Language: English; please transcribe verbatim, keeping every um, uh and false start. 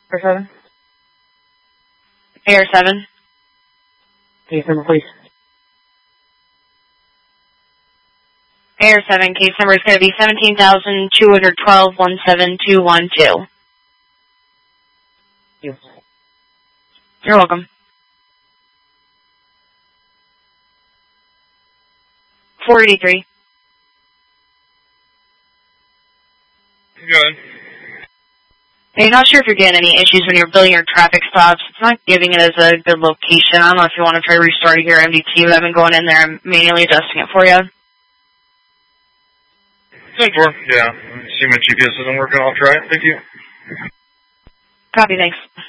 Air seven. Air seven. Case number, please. Air seven, case number is going to be seventeen thousand two hundred twelve one seven two one two. Yes. You're welcome. four eighty-three. Good. I'm not sure if you're getting any issues when you're building your traffic stops. It's not giving it as a good location. I don't know if you want to try restarting your M D T, but I've been going in there and manually adjusting it for you. ten four, yeah. See my G P S isn't working, I'll try it. Thank you. Copy, thanks.